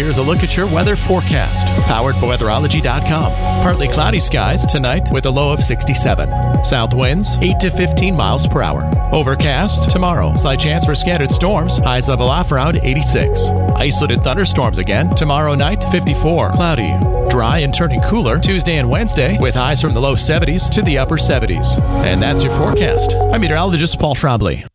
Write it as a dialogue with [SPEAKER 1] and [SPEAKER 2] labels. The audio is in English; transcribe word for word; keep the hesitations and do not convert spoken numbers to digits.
[SPEAKER 1] here's a look at your weather forecast. Powered by weatherology dot com. Partly cloudy skies tonight with a low of sixty-seven. South winds eight to fifteen miles per hour. Overcast tomorrow. Slight chance for scattered storms. Highs level off around eighty-six. Isolated thunderstorms again. Tomorrow night, fifty-four. Cloudy. Dry and turning cooler Tuesday and Wednesday with highs from the low seventies to the upper seventies. And that's your forecast. I'm meteorologist Paul Trombley.